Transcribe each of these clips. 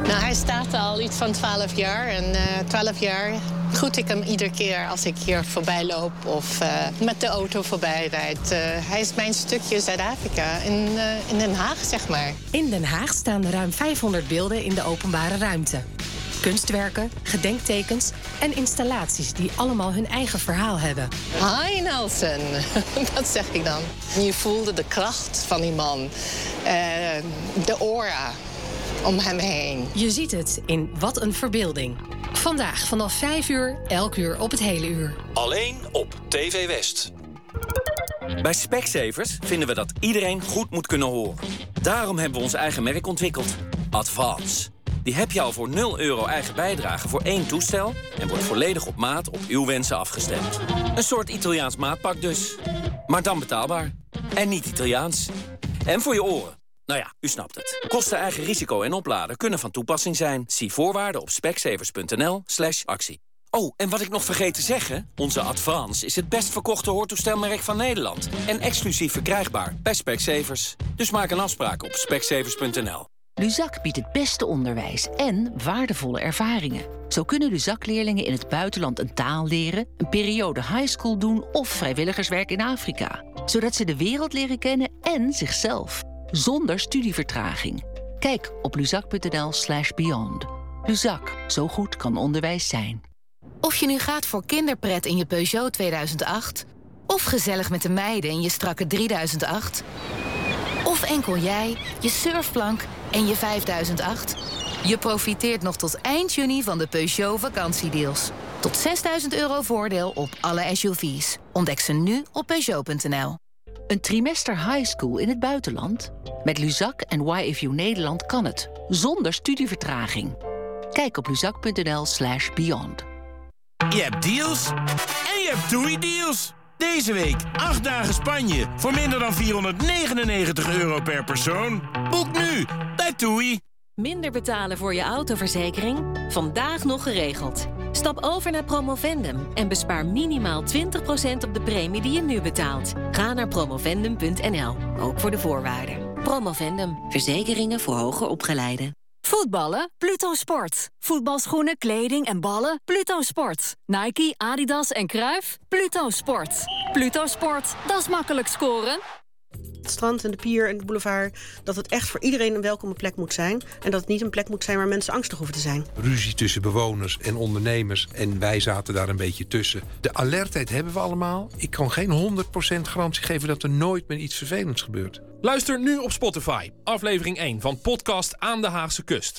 Nou, hij staat al iets van 12 jaar. En 12 jaar groet ik hem iedere keer als ik hier voorbij loop of met de auto voorbij rijd. Hij is mijn stukje Zuid-Afrika in Den Haag, zeg maar. In Den Haag staan ruim 500 beelden in de openbare ruimte. Kunstwerken, gedenktekens en installaties die allemaal hun eigen verhaal hebben. Hi Nelson, dat zeg ik dan. Je voelde de kracht van die man, de aura om hem heen. Je ziet het in Wat een Verbeelding. Vandaag vanaf 5 uur, elk uur op het hele uur. Alleen op TV West. Bij Specsavers vinden we dat iedereen goed moet kunnen horen. Daarom hebben we ons eigen merk ontwikkeld. Advance. Die heb je al voor €0 eigen bijdrage voor 1 toestel... en wordt volledig op maat op uw wensen afgestemd. Een soort Italiaans maatpak dus. Maar dan betaalbaar. En niet Italiaans. En voor je oren. Nou ja, u snapt het. Kosten, eigen risico en opladen kunnen van toepassing zijn. Zie voorwaarden op specsavers.nl/actie. Oh, en wat ik nog vergeet te zeggen... onze Advance is het best verkochte hoortoestelmerk van Nederland. En exclusief verkrijgbaar bij Specsavers. Dus maak een afspraak op specsavers.nl. Luzak biedt het beste onderwijs en waardevolle ervaringen. Zo kunnen Luzak-leerlingen in het buitenland een taal leren... een periode highschool doen of vrijwilligerswerk in Afrika. Zodat ze de wereld leren kennen en zichzelf. Zonder studievertraging. Kijk op luzak.nl/beyond. Luzak, zo goed kan onderwijs zijn. Of je nu gaat voor kinderpret in je Peugeot 2008... of gezellig met de meiden in je strakke 3008... of enkel jij, je surfplank en je 5008... je profiteert nog tot eind juni van de Peugeot vakantiedeals. Tot €6.000 voordeel op alle SUV's. Ontdek ze nu op Peugeot.nl. Een trimester highschool in het buitenland? Met Luzak en YFU Nederland kan het. Zonder studievertraging. Kijk op luzak.nl/beyond. Je hebt deals en je hebt TUI-deals. Deze week 8 dagen Spanje voor minder dan €499 per persoon. Boek nu bij TUI. Minder betalen voor je autoverzekering? Vandaag nog geregeld. Stap over naar Promovendum en bespaar minimaal 20% op de premie die je nu betaalt. Ga naar promovendum.nl, ook voor de voorwaarden. Promovendum, verzekeringen voor hoger opgeleiden. Voetballen? Pluto Sport. Voetbalschoenen, kleding en ballen? Pluto Sport. Nike, Adidas en Cruijff? Pluto Sport. Pluto Sport, dat is makkelijk scoren. Het strand en de pier en de boulevard... dat het echt voor iedereen een welkome plek moet zijn. En dat het niet een plek moet zijn waar mensen angstig hoeven te zijn. Ruzie tussen bewoners en ondernemers. En wij zaten daar een beetje tussen. De alertheid hebben we allemaal. Ik kan geen 100% garantie geven dat er nooit meer iets vervelends gebeurt. Luister nu op Spotify. Aflevering 1 van podcast Aan de Haagse Kust.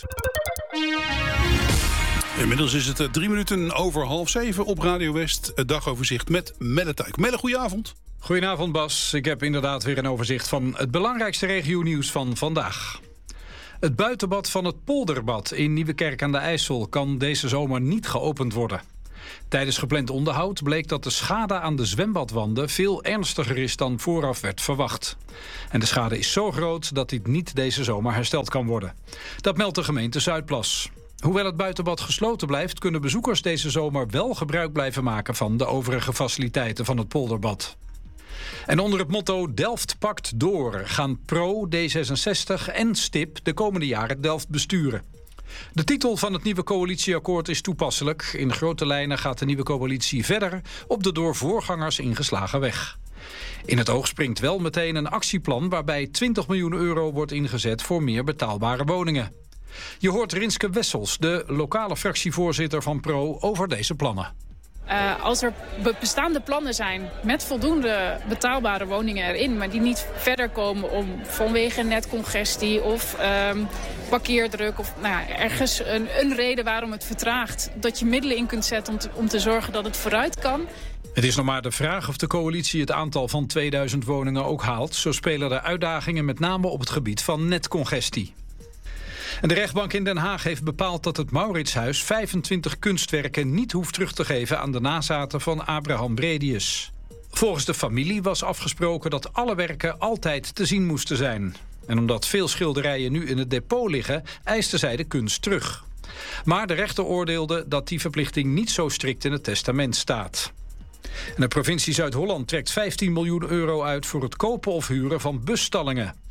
Inmiddels is het 3 minuten over 6:30 op Radio West. Het dagoverzicht met Melle Tuik. Melle, goedenavond. Goedenavond Bas. Ik heb inderdaad weer een overzicht van het belangrijkste regionieuws van vandaag. Het buitenbad van het Polderbad in Nieuwekerk aan de IJssel kan deze zomer niet geopend worden. Tijdens gepland onderhoud bleek dat de schade aan de zwembadwanden veel ernstiger is dan vooraf werd verwacht. En de schade is zo groot dat dit niet deze zomer hersteld kan worden. Dat meldt de gemeente Zuidplas. Hoewel het buitenbad gesloten blijft, kunnen bezoekers deze zomer wel gebruik blijven maken van de overige faciliteiten van het Polderbad. En onder het motto Delft pakt door gaan PRO, D66 en STIP de komende jaren Delft besturen. De titel van het nieuwe coalitieakkoord is toepasselijk. In grote lijnen gaat de nieuwe coalitie verder op de door voorgangers ingeslagen weg. In het oog springt wel meteen een actieplan waarbij €20 miljoen wordt ingezet voor meer betaalbare woningen. Je hoort Rinske Wessels, de lokale fractievoorzitter van PRO, over deze plannen. Als er bestaande plannen zijn met voldoende betaalbare woningen erin, maar die niet verder komen vanwege netcongestie of parkeerdruk of ergens een reden waarom het vertraagt, dat je middelen in kunt zetten om te zorgen dat het vooruit kan. Het is nog maar de vraag of de coalitie het aantal van 2000 woningen ook haalt. Zo spelen er uitdagingen met name op het gebied van netcongestie. En de rechtbank in Den Haag heeft bepaald dat het Mauritshuis 25 kunstwerken niet hoeft terug te geven aan de nazaten van Abraham Bredius. Volgens de familie was afgesproken dat alle werken altijd te zien moesten zijn. En omdat veel schilderijen nu in het depot liggen, eiste zij de kunst terug. Maar de rechter oordeelde dat die verplichting niet zo strikt in het testament staat. En de provincie Zuid-Holland trekt €15 miljoen uit voor het kopen of huren van busstallingen.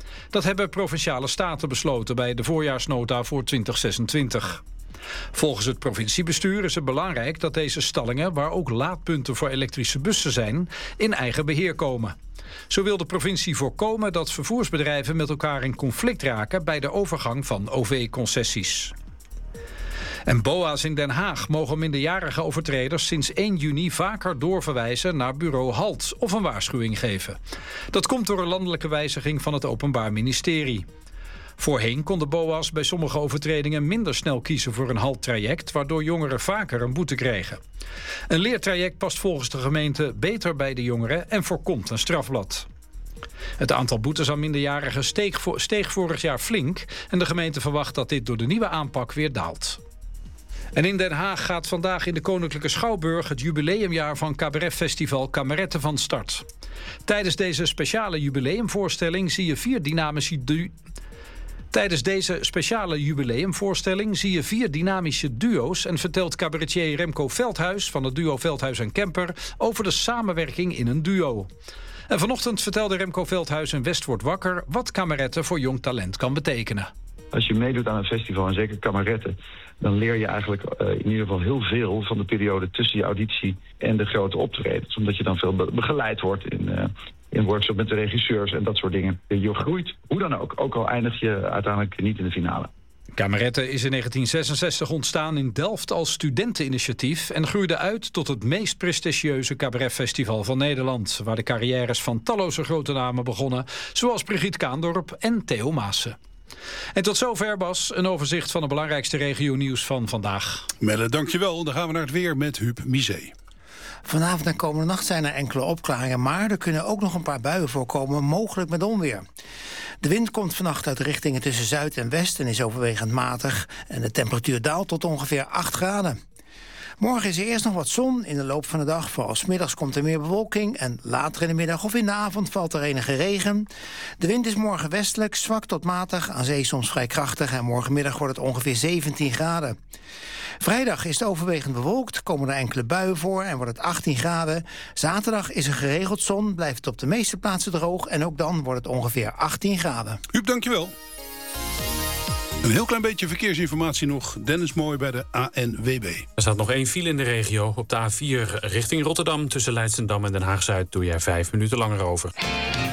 Dat hebben provinciale staten besloten bij de voorjaarsnota voor 2026. Volgens het provinciebestuur is het belangrijk dat deze stallingen, waar ook laadpunten voor elektrische bussen zijn, in eigen beheer komen. Zo wil de provincie voorkomen dat vervoersbedrijven met elkaar in conflict raken bij de overgang van OV-concessies. En BOA's in Den Haag mogen minderjarige overtreders sinds 1 juni vaker doorverwijzen naar bureau HALT of een waarschuwing geven. Dat komt door een landelijke wijziging van het Openbaar Ministerie. Voorheen konden BOA's bij sommige overtredingen minder snel kiezen voor een HALT-traject, waardoor jongeren vaker een boete kregen. Een leertraject past volgens de gemeente beter bij de jongeren en voorkomt een strafblad. Het aantal boetes aan minderjarigen steeg vorig jaar flink en de gemeente verwacht dat dit door de nieuwe aanpak weer daalt. En in Den Haag gaat vandaag in de Koninklijke Schouwburg het jubileumjaar van cabaretfestival Kameretten van start. Tijdens deze speciale jubileumvoorstelling zie je 4 dynamische duo's en vertelt cabaretier Remco Veldhuis van het duo Veldhuis en Kemper over de samenwerking in een duo. En vanochtend vertelde Remco Veldhuis in West wordt wakker wat kameretten voor jong talent kan betekenen. Als je meedoet aan een festival, en zeker kameretten, dan leer je eigenlijk in ieder geval heel veel van de periode tussen je auditie en de grote optredens. Omdat je dan veel begeleid wordt in workshop met de regisseurs en dat soort dingen. Je groeit, hoe dan ook al eindig je uiteindelijk niet in de finale. Kameretten is in 1966 ontstaan in Delft als studenteninitiatief en groeide uit tot het meest prestigieuze cabaretfestival van Nederland, waar de carrières van talloze grote namen begonnen, zoals Brigitte Kaandorp en Theo Maassen. En tot zover, Bas, een overzicht van de belangrijkste regio-nieuws van vandaag. Melle, dankjewel. Dan gaan we naar het weer met Huub Misé. Vanavond en komende nacht zijn er enkele opklaringen, maar er kunnen ook nog een paar buien voorkomen, mogelijk met onweer. De wind komt vannacht uit richtingen tussen zuid en west en is overwegend matig en de temperatuur daalt tot ongeveer 8 graden. Morgen is er eerst nog wat zon. In de loop van de dag, vooral 's middags, komt er meer bewolking en later in de middag of in de avond valt er enige regen. De wind is morgen westelijk, zwak tot matig, aan zee soms vrij krachtig en morgenmiddag wordt het ongeveer 17 graden. Vrijdag is het overwegend bewolkt, komen er enkele buien voor en wordt het 18 graden. Zaterdag is er geregeld zon, blijft het op de meeste plaatsen droog en ook dan wordt het ongeveer 18 graden. Huub, dankjewel. Een heel klein beetje verkeersinformatie nog. Dennis Mooi bij de ANWB. Er staat nog 1 file in de regio. Op de A4 richting Rotterdam tussen Leidschendam en Den Haag-Zuid doe je er 5 minuten langer over.